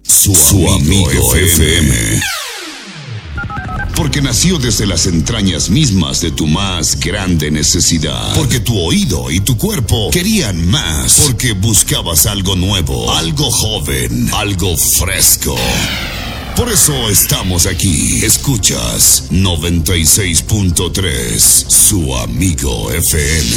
Su amigo FM. Porque nació desde las entrañas mismas de tu más grande necesidad. Porque tu oído y tu cuerpo querían más. Porque buscabas algo nuevo, algo joven, algo fresco. Por eso estamos aquí. Escuchas 96.3, Su amigo FM.